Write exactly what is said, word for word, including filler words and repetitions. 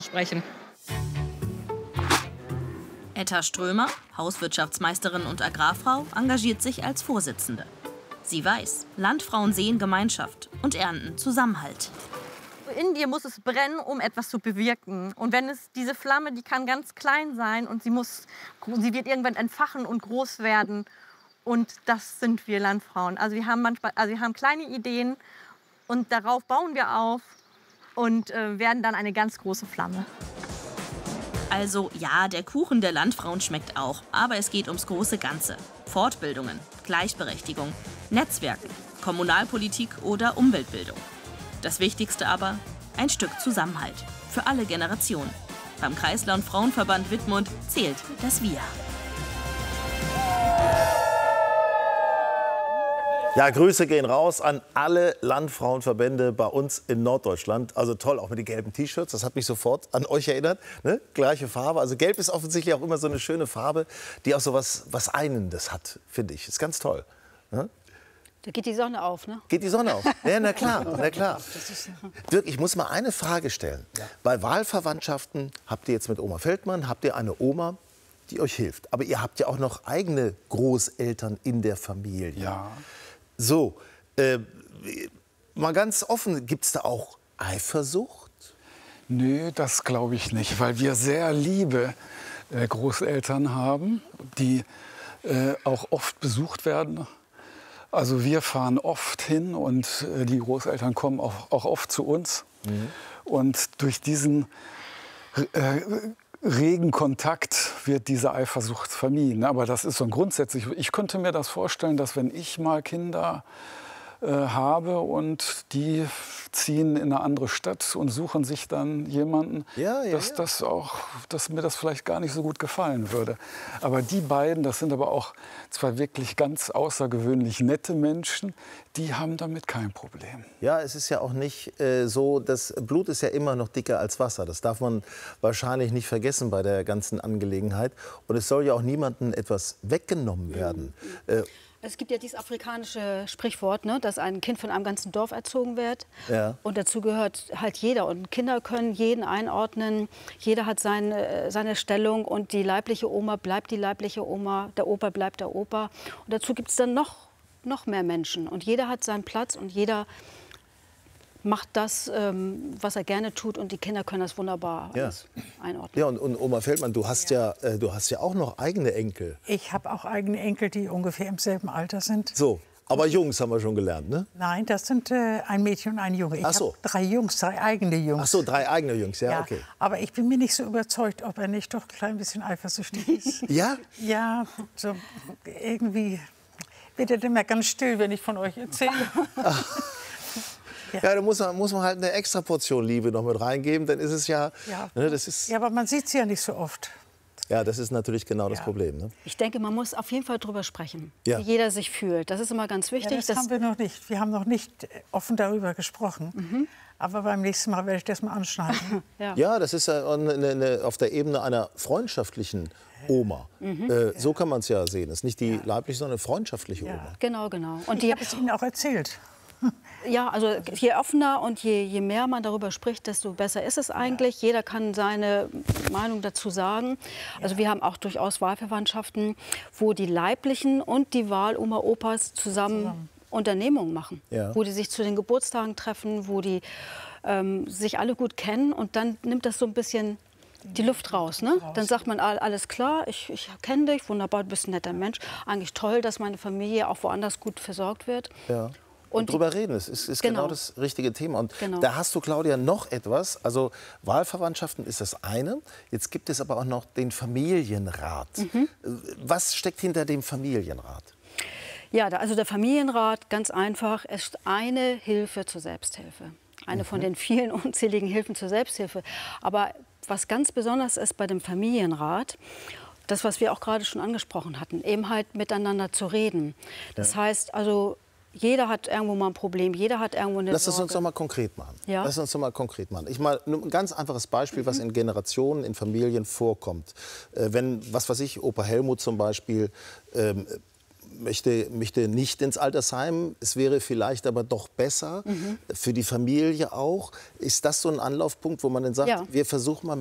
sprechen. Etta Strömer, Hauswirtschaftsmeisterin und Agrarfrau, engagiert sich als Vorsitzende. Sie weiß, Landfrauen sehen Gemeinschaft und ernten Zusammenhalt. In dir muss es brennen, um etwas zu bewirken. Und wenn es diese Flamme, die kann ganz klein sein und sie muss, sie wird irgendwann entfachen und groß werden. Und das sind wir Landfrauen. Also wir haben manchmal, also wir haben kleine Ideen und darauf bauen wir auf und äh, werden dann eine ganz große Flamme. Also ja, der Kuchen der Landfrauen schmeckt auch, aber es geht ums große Ganze. Fortbildungen, Gleichberechtigung, Netzwerken, Kommunalpolitik oder Umweltbildung. Das Wichtigste aber, ein Stück Zusammenhalt für alle Generationen. Beim Kreislauf-Frauenverband Wittmund zählt das Wir. Ja, Grüße gehen raus an alle Landfrauenverbände bei uns in Norddeutschland. Also toll, auch mit den gelben T-Shirts. Das hat mich sofort an euch erinnert. Ne? Gleiche Farbe. Also gelb ist offensichtlich auch immer so eine schöne Farbe, die auch so was, was Einendes hat, finde ich. Ist ganz toll. Ne? Da geht die Sonne auf, ne? Geht die Sonne auf? Ja, na klar, na klar. Dirk, ich muss mal eine Frage stellen. Ja. Bei Wahlverwandtschaften habt ihr jetzt mit Oma Feldmann, habt ihr eine Oma, die euch hilft. Aber ihr habt ja auch noch eigene Großeltern in der Familie. Ja. So, äh, mal ganz offen, gibt es da auch Eifersucht? Nö, das glaube ich nicht, weil wir sehr liebe äh, Großeltern haben, die äh, auch oft besucht werden. Also wir fahren oft hin und äh, die Großeltern kommen auch, auch oft zu uns. Mhm. Und durch diesen äh, regen Kontakt wird diese Eifersucht vermieden. Aber das ist so grundsätzlich. Ich könnte mir das vorstellen, dass wenn ich mal Kinder äh, habe und die ziehen in eine andere Stadt und suchen sich dann jemanden, ja, ja, dass, ja. Das auch, dass mir das vielleicht gar nicht so gut gefallen würde. Aber die beiden, das sind aber auch zwei wirklich ganz außergewöhnlich nette Menschen, die haben damit kein Problem. Ja, es ist ja auch nicht äh, so, das Blut ist ja immer noch dicker als Wasser. Das darf man wahrscheinlich nicht vergessen bei der ganzen Angelegenheit. Und es soll ja auch niemandem etwas weggenommen werden. Mhm. Äh, Es gibt ja dieses afrikanische Sprichwort, ne, dass ein Kind von einem ganzen Dorf erzogen wird. Ja. Und dazu gehört halt jeder. Und Kinder können jeden einordnen. Jeder hat seine, seine Stellung. Und die leibliche Oma bleibt die leibliche Oma. Der Opa bleibt der Opa. Und dazu gibt es dann noch, noch mehr Menschen. Und jeder hat seinen Platz. Und jeder macht das, ähm, was er gerne tut. Und die Kinder können das wunderbar ja. alles einordnen. Ja, und, und Oma Feldmann, du hast ja, ja äh, du hast ja auch noch eigene Enkel. Ich habe auch eigene Enkel, die ungefähr im selben Alter sind. So, aber Jungs haben wir schon gelernt, ne? Nein, das sind äh, ein Mädchen und ein Junge. Ich Ach so. habe drei Jungs, drei eigene Jungs. Ach so, drei eigene Jungs, ja, ja, okay. Aber ich bin mir nicht so überzeugt, ob er nicht doch ein klein bisschen eifersüchtig ist. Ja? Ja, so irgendwie wird er immer ganz still, wenn ich von euch erzähle. Ja, ja, da muss man, muss man halt eine extra Portion Liebe noch mit reingeben, dann ist es ja... Ja, ne, das ist, ja aber man sieht es ja nicht so oft. Ja, das ist natürlich genau das Ja. Problem. Ne? Ich denke, man muss auf jeden Fall drüber sprechen, Ja. wie jeder sich fühlt. Das ist immer ganz wichtig. Ja, das, dass haben wir noch nicht. Wir haben noch nicht offen darüber gesprochen. Mhm. Aber beim nächsten Mal werde ich das mal anschneiden. ja. Ja, das ist ja eine, eine, auf der Ebene einer freundschaftlichen Oma. Mhm. Äh, so kann man es ja sehen. Es ist nicht die ja. leibliche, sondern eine freundschaftliche Ja. Oma. Genau, genau. Und ich die, habe es Ihnen auch erzählt. Ja, also je offener und je, je mehr man darüber spricht, desto besser ist es eigentlich. Ja. Jeder kann seine Meinung dazu sagen. Ja. Also wir haben auch durchaus Wahlverwandtschaften, wo die Leiblichen und die Wahloma, Opas zusammen, zusammen. Unternehmungen machen. Ja. Wo die sich zu den Geburtstagen treffen, wo die ähm, sich alle gut kennen. Und dann nimmt das so ein bisschen die Luft raus, ne? Dann sagt man, alles klar, ich, ich kenne dich, wunderbar, du bist ein netter Mensch. Eigentlich toll, dass meine Familie auch woanders gut versorgt wird. Ja. Und, und drüber reden, das ist, ist genau. genau das richtige Thema. Und genau. da hast du, Claudia, noch etwas. Also Wahlverwandtschaften ist das eine. Jetzt gibt es aber auch noch den Familienrat. Mhm. Was steckt hinter dem Familienrat? Ja, also der Familienrat, ganz einfach, ist eine Hilfe zur Selbsthilfe. Eine mhm. von den vielen unzähligen Hilfen zur Selbsthilfe. Aber was ganz besonders ist bei dem Familienrat, das, was wir auch gerade schon angesprochen hatten, eben halt miteinander zu reden. Das ja. heißt also, jeder hat irgendwo mal ein Problem, jeder hat irgendwo eine Lass es Sorge. uns doch mal konkret machen. Ja? Lass uns doch mal konkret machen. Ich mal ein ganz einfaches Beispiel, mhm. was in Generationen, in Familien vorkommt. Äh, wenn, was weiß ich, Opa Helmut zum Beispiel ähm, möchte, möchte nicht ins Altersheim. Es wäre vielleicht aber doch besser, mhm. für die Familie auch. Ist das so ein Anlaufpunkt, wo man dann sagt, Ja. wir versuchen mal